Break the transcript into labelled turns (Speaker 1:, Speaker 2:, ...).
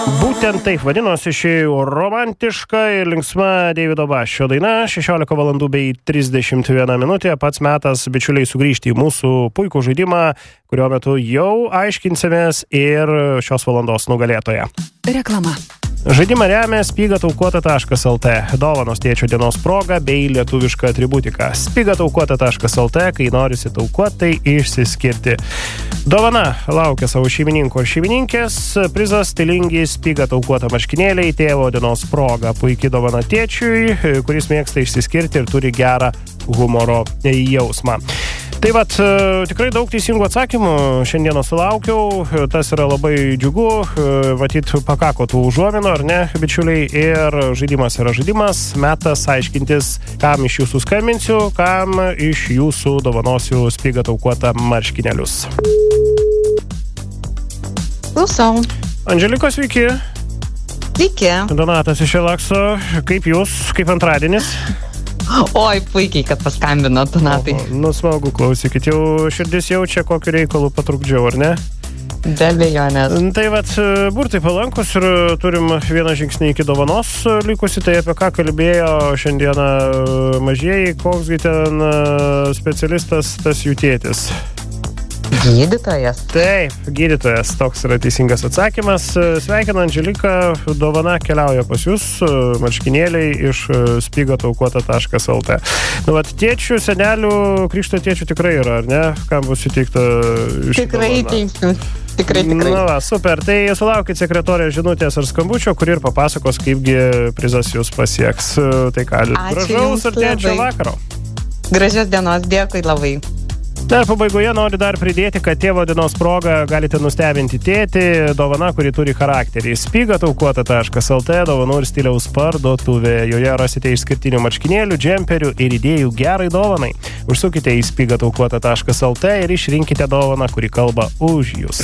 Speaker 1: Būtent taip vadinosi ši romantiška ir linksma Deivido Basčio daina. 16 valandų bei 31 minutė. Pats metas, bičiuliai, sugrįžti į mūsų puikų žaidimą, kurio metu jau aiškinsimės ir šios valandos nugalėtoją.
Speaker 2: Reklama.
Speaker 1: Žaidimą remia spigataukuota.lt. Dovanos tėčio dienos proga bei lietuviška atributika. spigataukuota.lt, kai norisi taukuotai išsiskirti. Dovana laukia savo šeimininko ir šeimininkės. Prizas stilingi spigataukuota marškinėliai tėvo dienos proga. Puikiai dovana tėčiui, kuris mėgsta išsiskirti ir turi gerą humoro jausmą. Tai vat, tikrai daug teisingų atsakymų šiandieną sulaukiau, tas yra labai džiugu, matyt, pakako tų užuominų, ar ne, bičiuliai, ir žaidimas yra žaidimas, metas aiškintis, kam iš jūsų skambinsiu, kam iš jūsų dovanosiu spigataukuotą marškinėlius.
Speaker 3: Klausau.
Speaker 1: Andželika, sveiki.
Speaker 3: Sveiki.
Speaker 1: Donatas iš Elakso, kaip jūs, kaip antradienis?
Speaker 3: Oi, puikiai, kad paskambinot, Donatai.
Speaker 1: Nu, smagu, klausykit, jau širdis jaučia, kokiu reikalu patrukdžiau, ar ne?
Speaker 3: Be abejonės.
Speaker 1: Tai vat, burtai palankus ir turim vieną žingsnį iki dovanos likusi, tai apie ką kalbėjo šiandieną mažieji, koksgi ten specialistas tas jų tėtis.
Speaker 3: Gydytojas.
Speaker 1: Taip, gydytojas, toks yra teisingas atsakymas. Sveikinu, Andželika, dovana keliauja pas jūs, marškinėliai iš spigataukuota.lt. Nu, vat, tėčių, senelių, krikšto tėčių tikrai yra, ar ne? Kam bus suteikta iš
Speaker 3: Tikrai teiksiu. Tikrai.
Speaker 1: Na, va, super. Tai sulaukit sekretorės žinutės ar skambučio, kur ir papasakos, kaipgi prizas jūs pasieks. Tai ką, gražaus ir tėčio vakaro.
Speaker 3: Gražios dienos, dėkui labai.
Speaker 1: Dar pabaigoje noriu dar pridėti, kad tėvo dienos proga galite nustebinti tėtį, dovana, kuri turi charakterį. spigataukuota.lt, dovanų ir stiliaus parduotuvė. Joje rasite išskirtinių marškinėlių, džemperių ir idėjų gerai dovanai. Užsukite į spigataukuota.lt ir išrinkite dovaną, kuri kalba už jūs.